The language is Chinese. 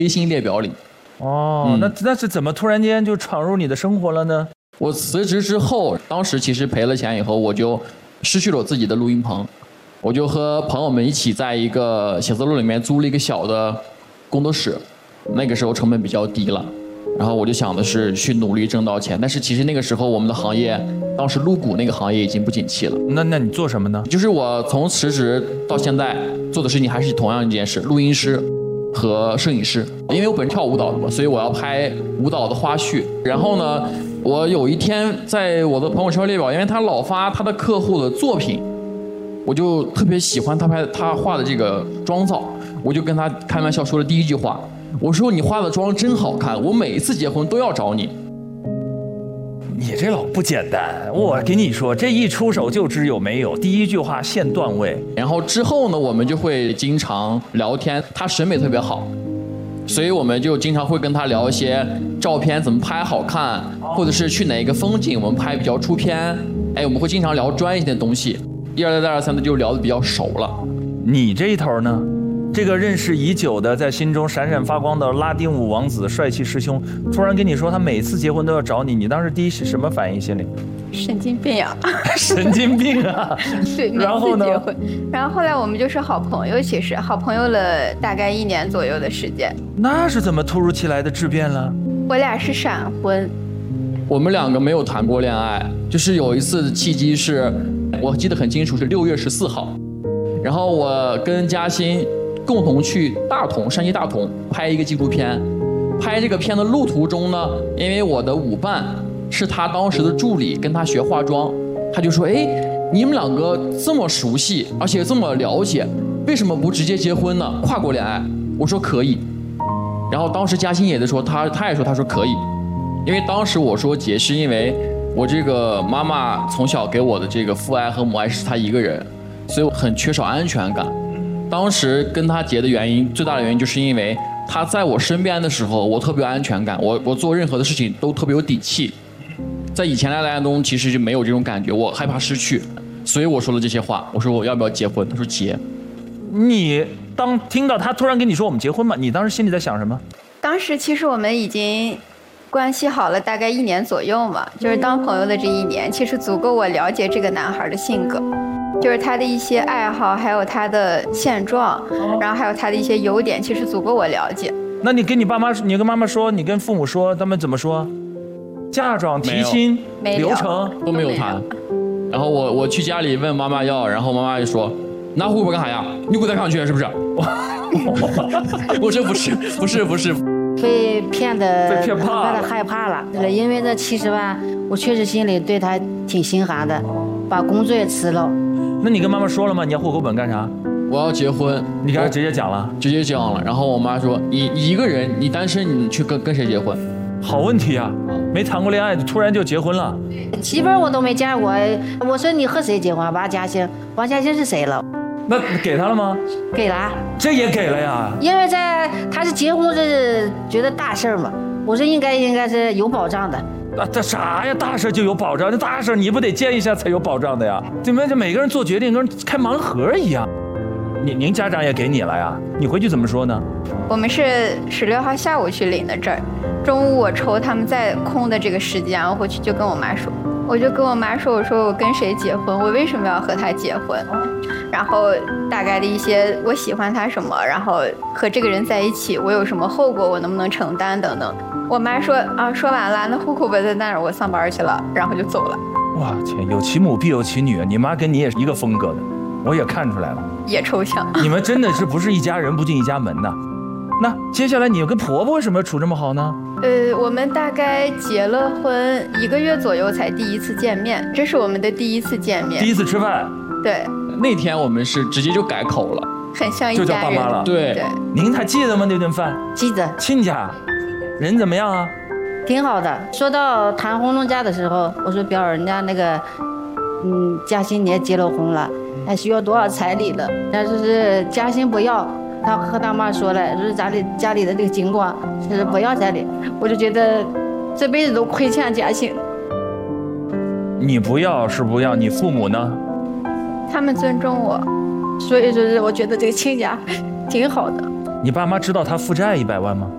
微信列表里。 哦，那是怎么突然间就闯入你的生活了呢？ 我辞职之后，当时其实赔了钱以后，我就失去了我自己的录音棚，我就和朋友们一起在一个写字楼里面租了一个小的工作室，那个时候成本比较低了。然后我就想的是去努力挣到钱，但是其实那个时候我们的行业，当时录鼓那个行业已经不景气了。 那你做什么呢？ 就是我从辞职到现在做的事情还是同样一件事，录音师和摄影师。因为我本身跳舞蹈的嘛，所以我要拍舞蹈的花絮。然后呢，我有一天在我的朋友圈列表，因为他老发他的客户的作品，我就特别喜欢他画的这个妆造，我就跟他开玩笑说了第一句话。我说你化的妆真好看，我每一次结婚都要找你。 你这老不简单，我跟你说，这一出手就知有没有，第一句话现段位。 然后之后呢，我们就会经常聊天，他审美特别好，所以我们就经常会跟他聊一些照片怎么拍好看，或者是去哪一个风景我们拍比较出片。哎，我们会经常聊专业的东西，一而再再而三的就聊得比较熟了。 你这一头呢？这个认识已久的，在心中闪闪发光的拉丁舞王子、帅气师兄，突然跟你说他每次结婚都要找你，你当时第一是什么反应？心里神经病啊！ 神经病啊！ 对， 然后呢？ 每次结婚，然后后来我们就是好朋友，其实好朋友了大概1年左右的时间。 那是怎么突如其来的质变了？ 我俩是闪婚， 我们2个没有谈过恋爱，就是有一次的契机是，我记得很清楚，是6月14号，然后我跟嘉欣共同去大同，山西大同拍一个纪录片。拍这个片的路途中呢，因为我的舞伴是他当时的助理，跟他学化妆，他就说：“哎，你们2个这么熟悉，而且这么了解，为什么不直接结婚呢？跨国恋爱？”我说可以。然后当时嘉欣也在说，他也说，他说可以，因为当时我说结是因为我这个妈妈从小给我的这个父爱和母爱是她一个人，所以我很缺少安全感。当时跟他结的原因，最大的原因就是因为他在我身边的时候，我特别有安全感，我做任何的事情都特别有底气。在以前的恋爱中，其实就没有这种感觉，我害怕失去，所以我说了这些话。我说我要不要结婚？他说结。 你当听到他突然跟你说我们结婚嘛，你当时心里在想什么？ 当时其实我们已经关系好了大概1年左右嘛，就是当朋友的这1年，其实足够我了解这个男孩的性格。就是他的一些爱好，还有他的现状，然后还有他的一些优点，其实足够我了解。 那你跟你爸妈，你跟妈妈说，你跟父母说，他们怎么说？嫁妆、提亲、流程都没有谈。然后我去家里问妈妈要，然后妈妈就说：“拿户口干啥呀？你给我再看去是不是？”我说不是。 被骗的， 被骗怕了， 害怕了。因为这70万，我确实心里对他挺心寒的，把工作也辞了。 那你跟妈妈说了吗？你要户口本干啥？ 我要结婚。 你跟她直接讲了？ 直接讲了。然后我妈说：“你一个人，你单身，你去跟谁结婚？” 好问题啊，没谈过恋爱，突然就结婚了。 媳妇儿我都没见过，我说你和谁结婚？王嘉欣，王嘉欣是谁了？ 那给他了吗？ 给了。 这也给了呀？ 因为他是结婚，这是觉得大事嘛。我说应该是有保障的。 这啥呀？大事就有保障，这大事你不得见一下才有保障的呀？这每个人做决定跟开盲盒一样。您家长也给你了呀？你回去怎么说呢？ 我们是16号下午去领的证，中午我抽他们在空的这个时间，我回去就跟我妈说，我说我跟谁结婚，我为什么要和他结婚，然后大概的一些我喜欢他什么，然后和这个人在一起我有什么后果，我能不能承担等等。我妈说啊，说完了，那户口本在那儿，我上班去了，然后就走了。 哇天，有其母必有其女，你妈跟你也是一个风格的，我也看出来了。 也抽象。 你们真的是不是一家人不进一家门呐？那接下来你跟婆婆为什么处这么好呢？ 我们大概结了婚1个月左右才第一次见面，这是我们的第一次见面， 第一次吃饭。 对， 那天我们是直接就改口了， 很像一家人， 就叫爸妈了。 对， 您还记得吗？那顿饭记得。 亲家人怎么样啊？ 挺好的。说到谈红龙家的时候，我说表儿，人家那个嘉欣你也结了婚了，还需要多少彩礼了？但是嘉欣不要，他和他妈说了，就是家里的这个情况，就是不要彩礼。我就觉得这辈子都亏欠嘉欣。 你不要是不要，你父母呢？ 他们尊重我，所以说是我觉得这个亲家挺好的。 你爸妈知道他负债100万吗？